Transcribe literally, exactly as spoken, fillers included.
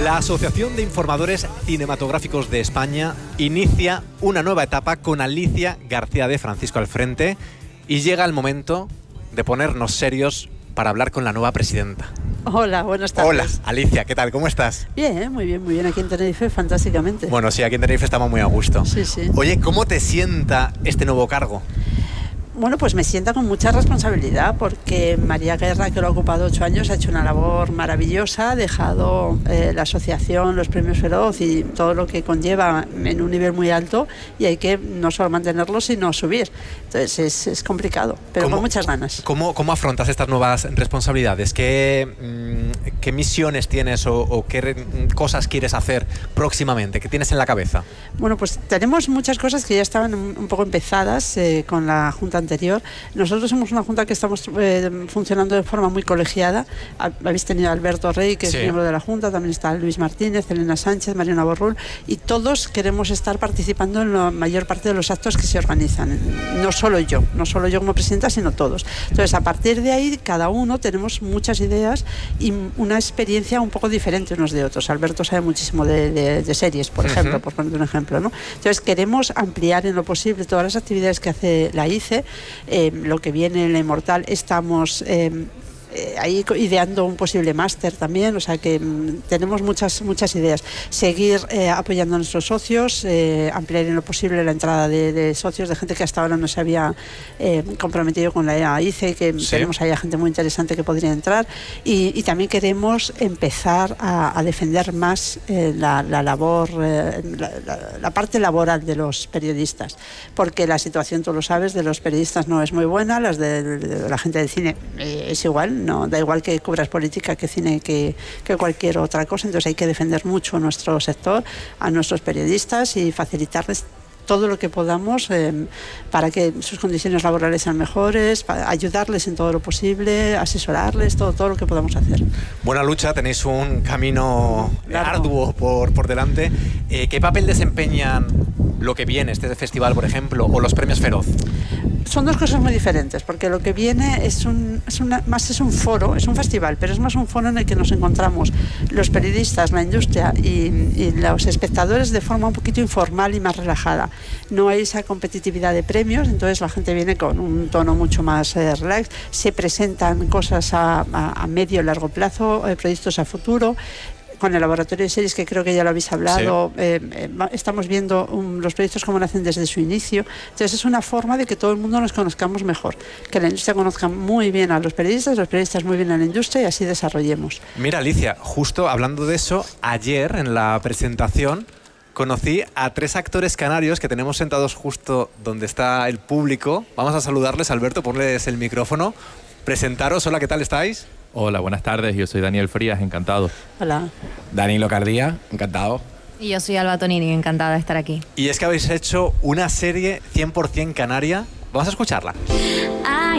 La Asociación de Informadores Cinematográficos de España inicia una nueva etapa con Alicia García de Francisco al frente y llega el momento de ponernos serios para hablar con la nueva presidenta. Hola, buenas tardes. Hola, Alicia, ¿qué tal? ¿Cómo estás? Bien, muy bien, muy bien. Aquí en Tenerife, fantásticamente. Bueno, sí, aquí en Tenerife estamos muy a gusto. Sí, sí. Oye, ¿cómo te sienta este nuevo cargo? Bueno, pues me sienta con mucha responsabilidad porque María Guerra, que lo ha ocupado ocho años, ha hecho una labor maravillosa, ha dejado eh, la asociación, los premios Feroz y todo lo que conlleva en un nivel muy alto y hay que no solo mantenerlo, sino subir. Entonces es, es complicado, pero con muchas ganas. ¿Cómo, cómo afrontas estas nuevas responsabilidades? ¿Qué, mmm, qué misiones tienes o, o qué cosas quieres hacer próximamente? ¿Qué tienes en la cabeza? Bueno, pues tenemos muchas cosas que ya estaban un, un poco empezadas eh, con la Junta anterior. Nosotros somos una junta que estamos eh, funcionando de forma muy colegiada. Habéis tenido a Alberto Rey, que sí. es miembro de la junta, también está Luis Martínez, Elena Sánchez, Mariana Borrul, y todos queremos estar participando en la mayor parte de los actos que se organizan. No solo yo, no solo yo como presidenta, sino todos. Entonces, a partir de ahí, cada uno tenemos muchas ideas y una experiencia un poco diferente unos de otros. Alberto sabe muchísimo de, de, de series, por uh-huh. ejemplo, por poner un ejemplo, ¿no? Entonces, queremos ampliar en lo posible todas las actividades que hace la I C E. Eh, lo que viene en la Inmortal, estamos eh, eh, ahí ideando un posible máster también, o sea que mm, tenemos muchas muchas ideas. Seguir eh, apoyando a nuestros socios, eh, ampliar en lo posible la entrada de, de socios, de gente que hasta ahora no se había eh, comprometido con la I C E, que sí. tenemos ahí a gente muy interesante que podría entrar, y, y también queremos empezar a, a defender más eh, la, la labor, eh, la, la, la parte laboral de los periodistas, porque la situación, tú lo sabes, de los periodistas no es muy buena, las de, de la gente del cine eh, es igual. No, da igual que cubras política, que cine, que, que cualquier otra cosa. Entonces hay que defender mucho nuestro sector, a nuestros periodistas y facilitarles todo lo que podamos eh, para que sus condiciones laborales sean mejores, para ayudarles en todo lo posible, asesorarles, todo, todo lo que podamos hacer. Buena lucha, tenéis un camino Largo. arduo por, por delante. Eh, ¿Qué papel desempeñan lo que viene, este festival, por ejemplo, o los premios Feroz? Son dos cosas muy diferentes, porque lo que viene es un, es una, más es un foro, es un festival, pero es más un foro en el que nos encontramos los periodistas, la industria y, y los espectadores de forma un poquito informal y más relajada. No hay esa competitividad de premios, entonces la gente viene con un tono mucho más eh, relax, se presentan cosas a, a, a medio y largo plazo, eh, proyectos a futuro. Con el laboratorio de series, que creo que ya lo habéis hablado, sí. eh, eh, estamos viendo um, los proyectos como nacen desde su inicio. Entonces es una forma de que todo el mundo nos conozcamos mejor, que la industria conozca muy bien a los periodistas, los periodistas muy bien a la industria y así desarrollemos. Mira, Alicia, justo hablando de eso, ayer en la presentación conocí a tres actores canarios que tenemos sentados justo donde está el público. Vamos a saludarles. Alberto, ponles el micrófono. Presentaros. Hola, ¿qué tal estáis? Hola, buenas tardes. Yo soy Daniel Frías, encantado. Hola. Danilo Cardía, encantado. Y yo soy Alba Tonini, encantada de estar aquí. Y es que habéis hecho una serie cien por cien canaria. Vamos a escucharla. Ah.